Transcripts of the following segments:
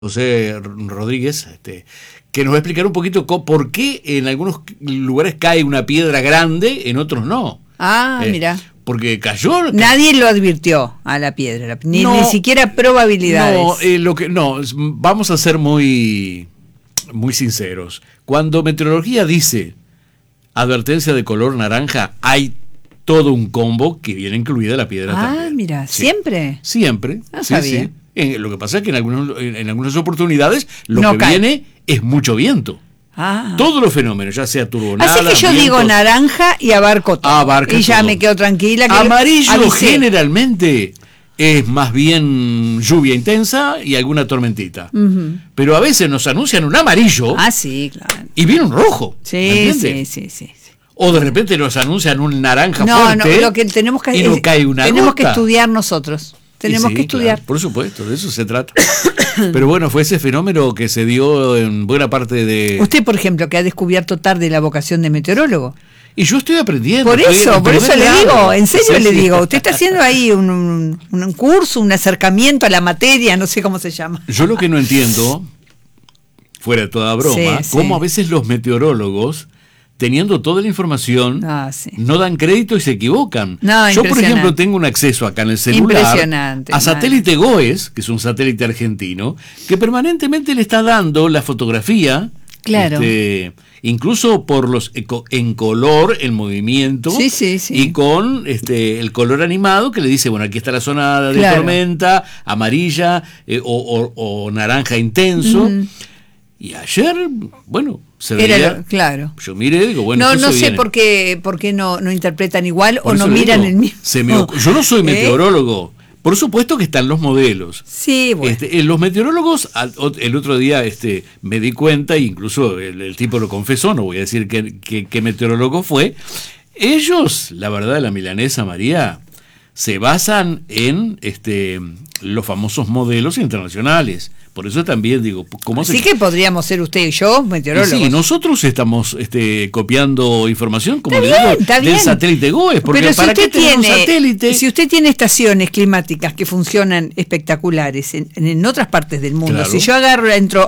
José Rodríguez, que nos va a explicar un poquito por qué en algunos lugares cae una piedra grande, en otros no. Mira. Porque cayó. Nadie lo advirtió a la piedra, ni siquiera probabilidades. Vamos a ser muy sinceros. Cuando meteorología dice advertencia de color naranja, hay todo un combo que viene incluida la piedra también. Mira, sí. ¿Siempre? Siempre. No sabía. Sí. Lo que pasa es que en algunas oportunidades lo que viene es mucho viento. Todos los fenómenos, ya sea turbonada, así que yo digo naranja y abarco todo. Y ya me quedo tranquila. Amarillo generalmente es más bien lluvia intensa y alguna tormentita. Pero a veces nos anuncian un amarillo. Sí, claro. Y viene un rojo. Sí. O de repente nos anuncian un naranja fuerte. Lo que tenemos que y no cae una tenemos gota. Que estudiar nosotros. Tenemos que estudiar. Claro, por supuesto, de eso se trata. Pero bueno, fue ese fenómeno que se dio en buena parte de... Usted, por ejemplo, que ha descubierto tarde la vocación de meteorólogo. Y yo estoy aprendiendo. Por eso le digo, en serio le digo. Usted está haciendo ahí un curso, un acercamiento a la materia, no sé cómo se llama. Yo lo que no entiendo, fuera de toda broma, cómo a veces los meteorólogos, teniendo toda la información, no dan crédito y se equivocan. Yo, por ejemplo, tengo un acceso acá en el celular a satélite GOES, que es un satélite argentino, que permanentemente le está dando la fotografía, incluso por en color, el movimiento, y con el color animado que le dice, bueno, aquí está la zona de tormenta, amarilla o naranja intenso. Y ayer, bueno, se veía. Claro. Yo miré y digo, bueno, no sé por qué no interpretan igual o no miran el mismo. Yo no soy meteorólogo. Por supuesto que están los modelos. Sí, bueno. Los meteorólogos, el otro día me di cuenta, incluso el tipo lo confesó, no voy a decir qué meteorólogo fue. Ellos, la verdad de la milanesa, María, se basan en los famosos modelos internacionales. Por eso también digo, Así que podríamos ser usted y yo meteorólogos. Sí, nosotros estamos copiando información, como le digo, del satélite GOES, porque pero ¿para qué tener un satélite? Si usted tiene estaciones climáticas que funcionan espectaculares en otras partes del mundo, si yo entro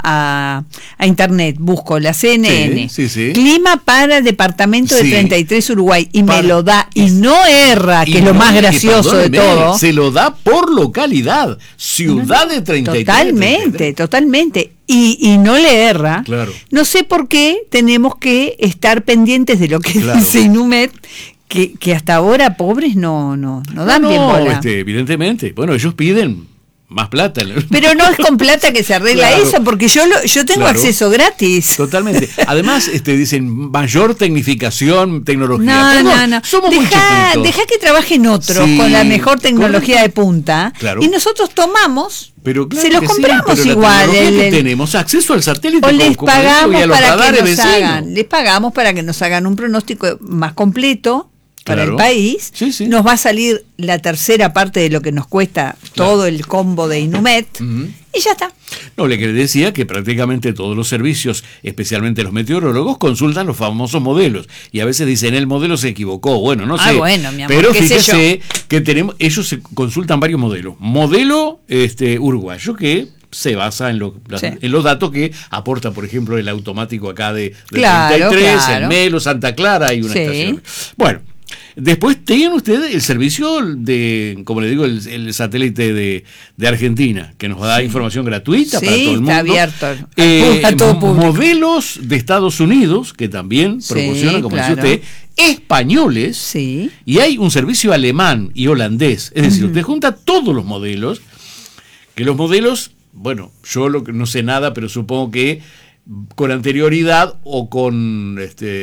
a internet, busco la CNN, clima para departamento de 33 Uruguay, y me lo da, y no erra, que es lo más gracioso de todo. Se lo da por localidad, ciudad de 33. Totalmente. Y no le erra. Claro. No sé por qué tenemos que estar pendientes de lo que dice Inumet, que hasta ahora pobres no dan bien bola. Evidentemente. Bueno, ellos piden más plata. Pero no es con plata que se arregla eso, porque yo tengo acceso gratis. Totalmente. Además, dicen mayor tecnificación, tecnología. No. Somos muy chiquitos. Deja que trabajen otros con la mejor tecnología de punta. Y nosotros tomamos, se los compramos igual. Tenemos acceso al satélite. O les pagamos para que nos hagan. Les pagamos para que nos hagan un pronóstico más completo para el país. Nos va a salir la tercera parte de lo que nos cuesta todo el combo de Inumet, y ya está. No, le decía que prácticamente todos los servicios, especialmente los meteorólogos, consultan los famosos modelos, y a veces dicen, el modelo se equivocó. Bueno, no sé, bueno, mi amor, pero fíjese que ellos se consultan varios modelos. Modelo uruguayo, que se basa en los datos que aporta, por ejemplo, el automático acá de 33, el Melo, Santa Clara, y una estación. Bueno, después tienen ustedes el servicio de, como le digo, el satélite de Argentina, que nos da información gratuita para todo el mundo. Está abierto a todo público. Modelos de Estados Unidos, que también proporcionan, como dice usted, españoles, y hay un servicio alemán y holandés. Es decir, usted junta todos los modelos, que los modelos, bueno, yo no sé nada, pero supongo que con anterioridad o con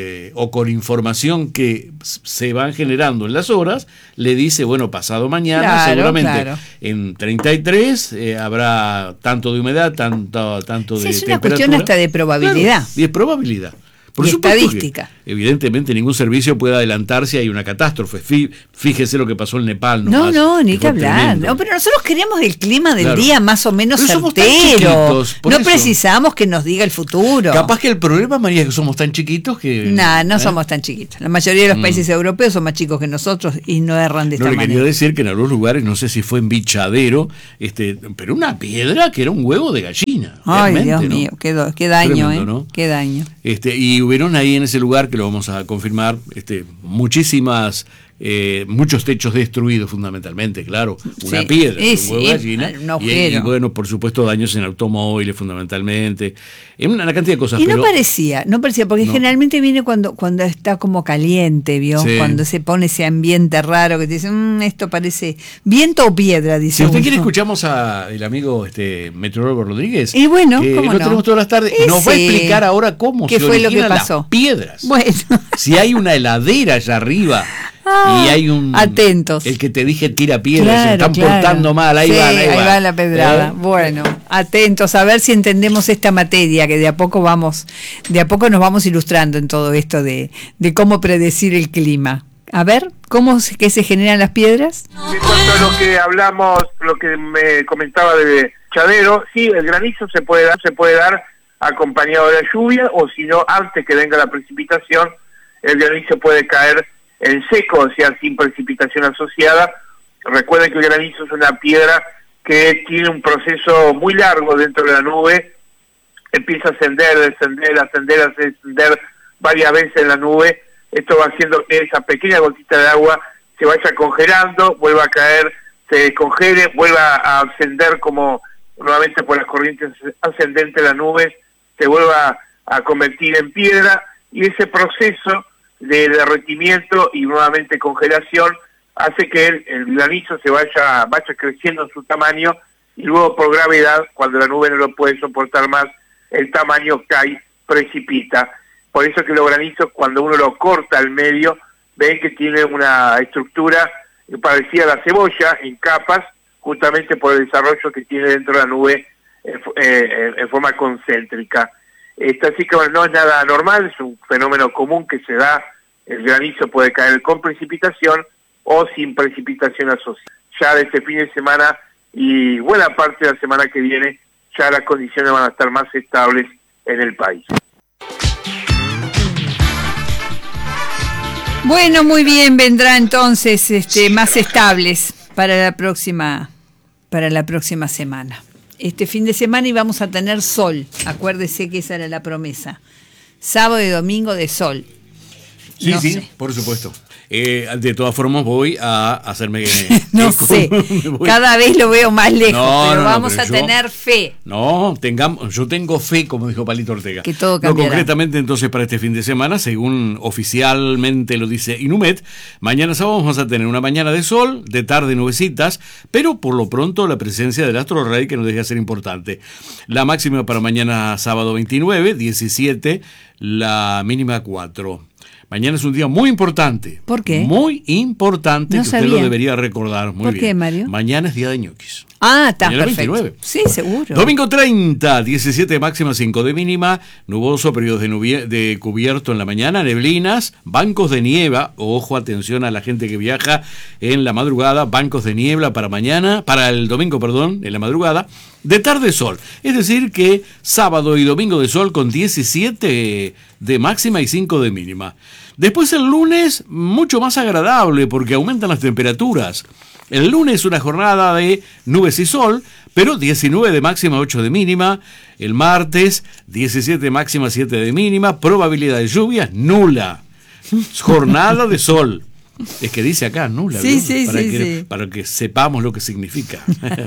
información que se van generando en las horas, le dice, bueno, pasado mañana seguramente en 33 habrá tanto de humedad, tanto de temperatura. Es una cuestión hasta de probabilidad. Y es probabilidad. Por y estadística. Evidentemente ningún servicio puede adelantar si hay una catástrofe. Fíjese lo que pasó en Nepal. No, ni que hablar. No, pero nosotros queremos el clima del día más o menos certero. No precisamos que nos diga el futuro. Capaz que el problema, María, es que somos tan chiquitos que... No somos tan chiquitos. La mayoría de los países europeos son más chicos que nosotros y no erran de esta manera. No, le quería decir que en algunos lugares, no sé si fue en Bichadero, pero una piedra que era un huevo de gallina. Ay, Dios mío, qué daño, tremendo, ¿no? Qué daño. Y hubieron ahí en ese lugar, que lo vamos a confirmar, muchos techos destruidos fundamentalmente, claro, una piedra, un huevo de gallina, y bueno, por supuesto daños en automóviles fundamentalmente, en una cantidad de cosas. Y no parecía, porque generalmente viene cuando está como caliente, ¿vio? Sí. Cuando se pone ese ambiente raro que te dicen, esto parece viento o piedra, dice. Si usted quiere, escuchamos al amigo meteorólogo Rodríguez. Y bueno, que lo tenemos todas las tardes. Nos va a explicar ahora cómo se originan las piedras. Bueno. Si hay una heladera allá arriba. Y hay atentos. El que te dije tira piedras, se están portando mal, ahí va la pedrada. Bueno, atentos a ver si entendemos esta materia, que de a poco nos vamos ilustrando en todo esto de cómo predecir el clima. A ver, ¿qué se generan las piedras? En cuanto a lo que hablamos, lo que me comentaba de Chadero, sí, el granizo se puede dar acompañado de la lluvia, o si no, antes que venga la precipitación, el granizo puede caer en seco, o sea, sin precipitación asociada. Recuerden que el granizo es una piedra que tiene un proceso muy largo dentro de la nube, empieza a ascender varias veces en la nube. Esto va haciendo que esa pequeña gotita de agua se vaya congelando, vuelva a caer, se descongele, vuelva a ascender como nuevamente por las corrientes ascendentes de las nubes, se vuelva a convertir en piedra, y ese proceso de derretimiento y nuevamente congelación hace que el granizo se vaya creciendo en su tamaño, y luego por gravedad, cuando la nube no lo puede soportar más, el tamaño cae, precipita. Por eso que los granizos, cuando uno lo corta al medio, ven que tiene una estructura parecida a la cebolla, en capas, justamente por el desarrollo que tiene dentro de la nube en forma concéntrica. Así que no es nada normal, es un fenómeno común que se da. El granizo puede caer con precipitación o sin precipitación asociada. Ya de este fin de semana y buena parte de la semana que viene, ya las condiciones van a estar más estables en el país. Bueno, muy bien, vendrá entonces más estables para la próxima semana. Este fin de semana íbamos a tener sol, acuérdese que esa era la promesa. Sábado y domingo de sol. Sí, sé. Por supuesto. De todas formas voy a hacerme... no sé, cada vez lo veo más lejos, pero vamos a tener fe. Yo tengo fe, como dijo Palito Ortega. Que todo cambiará. Concretamente entonces para este fin de semana, según oficialmente lo dice Inumet, mañana sábado vamos a tener una mañana de sol, de tarde nubecitas, pero por lo pronto la presencia del astro rey, que nos deja ser importante. La máxima para mañana sábado 29, 17, la mínima 4. Mañana es un día muy importante. ¿Por qué? Muy importante, que usted lo debería recordar muy bien. ¿Por qué, Mario? Mañana es día de ñoquis. Está perfecto. 29. Sí, seguro. Domingo 30, 17 máxima, 5 de mínima, nuboso, periodos de cubierto en la mañana, neblinas, bancos de niebla, ojo, atención a la gente que viaja en la madrugada, bancos de niebla para el domingo, en la madrugada, de tarde sol. Es decir que sábado y domingo de sol con 17 de máxima y 5 de mínima. Después el lunes, mucho más agradable porque aumentan las temperaturas. El lunes una jornada de nubes y sol, pero 19 de máxima, 8 de mínima. El martes, 17 máxima, 7 de mínima. Probabilidad de lluvias, nula. Jornada de sol. Es que dice acá nula, para que sepamos lo que significa.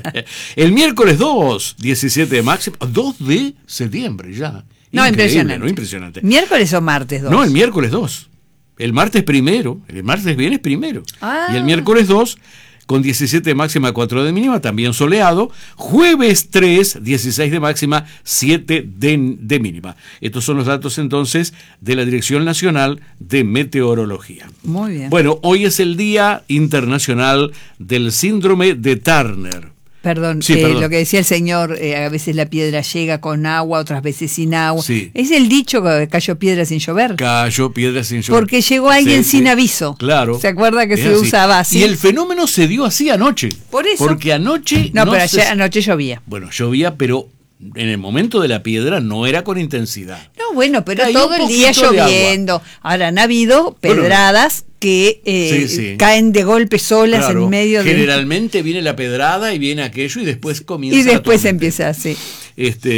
El miércoles 2, 17 de máxima, 2 de septiembre ya. Impresionante. ¿Miércoles o martes 2? No, el miércoles 2. El martes primero, el martes viene es primero. Y el miércoles 2, con 17 de máxima, 4 de mínima, también soleado. Jueves 3, 16 de máxima, 7 de mínima. Estos son los datos entonces de la Dirección Nacional de Meteorología. Muy bien. Bueno, hoy es el Día Internacional del Síndrome de Turner. Perdón, lo que decía el señor, a veces la piedra llega con agua, otras veces sin agua. Sí. Es el dicho que cayó piedra sin llover. Cayó piedra sin llover. Porque llegó alguien sin aviso. Claro. ¿Se acuerda que se usaba así? Y el fenómeno se dio así anoche. Por eso. Porque anoche... No, pero anoche llovía. Bueno, llovía, pero en el momento de la piedra no era con intensidad. No, bueno, pero cayó todo el día lloviendo. Ahora han habido pedradas que caen de golpe solas en medio Generalmente viene la pedrada y viene aquello y después comienza. Y después empieza así.